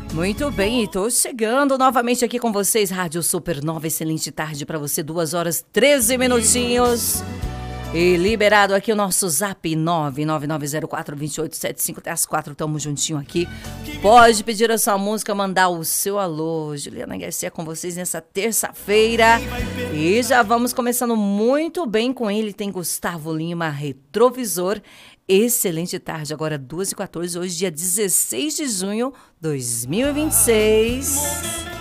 Muito bem, e tô chegando novamente aqui com vocês, Rádio Supernova, excelente tarde para você, 2 horas 13 minutinhos. E liberado aqui o nosso zap 999042875 até as 4, tamo juntinho aqui. Pode pedir a sua música, mandar o seu alô. Juliana Garcia com vocês nessa terça-feira. E já vamos começando muito bem com ele, tem Gustavo Lima, Retrovisor. Excelente tarde, agora 2h14, hoje dia 16 de junho de 2026.